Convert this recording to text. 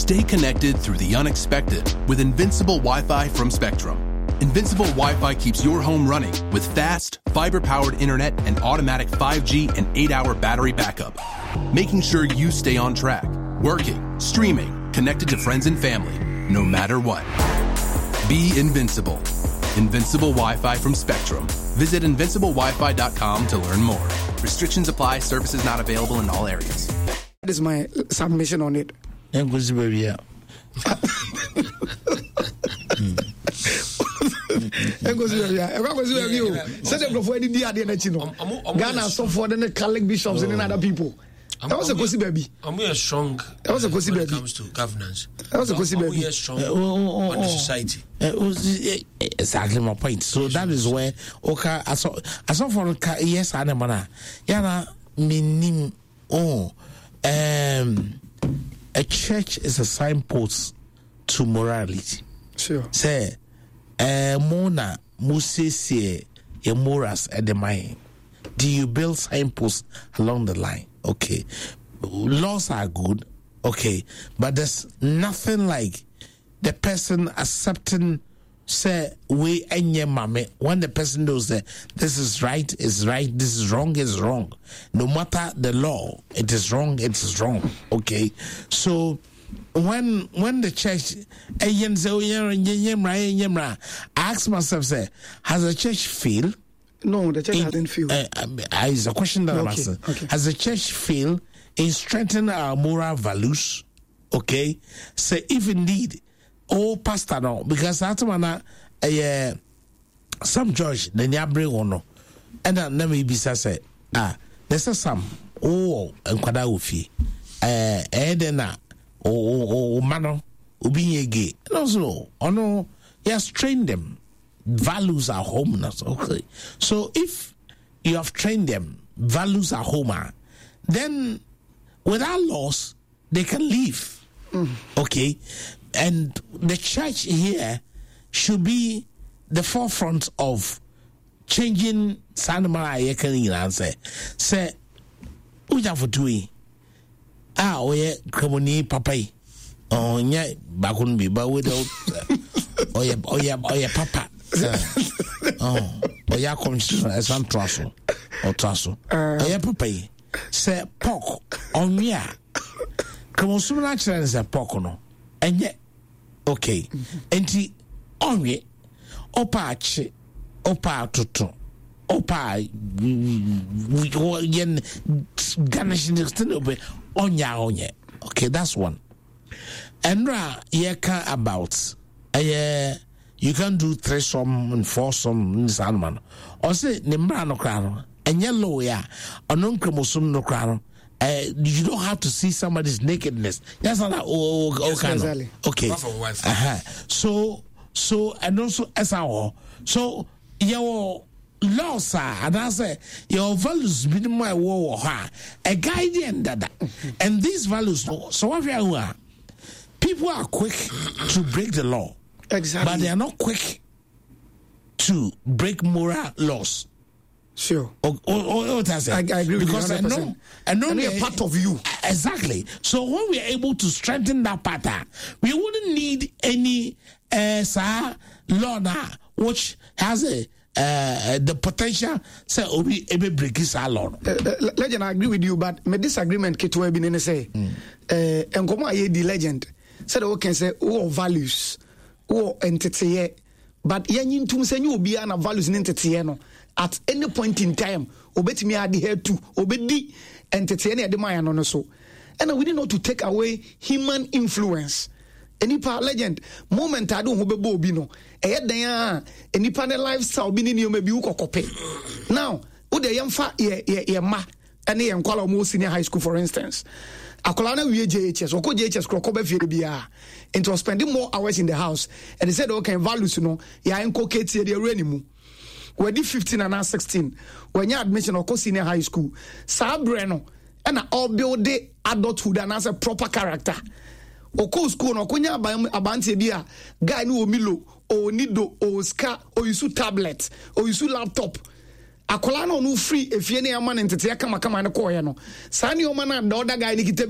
Stay connected through the unexpected with Invincible Wi-Fi from Spectrum. Invincible Wi-Fi keeps your home running with fast, fiber-powered internet and automatic 5G and 8-hour battery backup, making sure you stay on track, working, streaming, connected to friends and family, no matter what. Be invincible. Invincible Wi-Fi from Spectrum. Visit invinciblewifi.com to learn more. Restrictions apply. Services not available in all areas. That is my submission on it. Ghana so for the Catholic bishops and other people. That was a Kosi baby. And we are strong. That was a Kosi baby. When it comes to governance. That was a Kosi baby. We are strong on the society. Exactly my point. So that is where okay. I saw for yes, Anamana. Yana minim. A church is a signpost to morality. Sure. Say, Mona Musisi your morals at the mind. Do you build signposts along the line? Okay. Laws are good, okay, but there's nothing like the person accepting say we enye mame when the person knows that this is right, this is wrong. No matter the law, it is wrong. Okay. So when the church I ask myself, say, has the church failed? No, the church hasn't failed. It's a question that I'm asking. Okay. Has the church failed in strengthening our moral values? Okay. So if indeed, pastor no, because that man some church the nyabring ono, and then let me be say there's some and kwada ofi edena mano obi yege no ono yes train them. Values are home. Okay. So if you have trained them, values are home, then without laws, they can live. Okay. And the church here should be the forefront of changing Sanamara Yekan answer. Say, Uja for doing. Oye, Kramoni Papai. Oh, yeah, Bakun be, but without Oye, Papa. Oya constitution as one trasso or trasso. Oya papa say pork on ya. Come on, so much as a pork no. And yet, okay. And the on ye, opa tutu, opa yen garnishing the on ya. Okay, that's one. And ye can about you can do 3-some and 4-some in this animal. Or say, Nimbra no crown, and yellow, yeah, or non chromosome no crown. You don't have to see somebody's nakedness. That's not exactly. Okay. So, and also as our so your laws are, and I say your values be my war, a guardian that, and these values. So what we are, people are quick to break the law. Exactly. But they are not quick to break moral laws. Sure. I agree with because you. I know they are part of you. Exactly. So when we are able to strengthen that pattern, we wouldn't need any law now which has the potential say we able break this law. Legend, I agree with you, but my disagreement kit we been say and come the legend said okay say values. Entity, but yen to say you be an values in entity no at any point in time obet me adhere to obedi entity any admire no so and we need not to take away human influence. Any part legend moment I don't hope obi no any panel lifestyle be in you maybe ukokope now who the yamfa ye ma and ye nkwala mo senior high school for instance akola na wie JHS oko JHS kroko be fie bia and was spending more hours in the house and he said okay values no ya enkokete the renimu we did 15 and 16 when you admission oko senior high school sabre no and all build the adulthood and as a proper character oko school no konya abante bia guy no omilo o nido o ska o yusu tablet o yusu laptop akola no free efie ne ama ntete kama ne koye no sa ne o ma na the other guy ni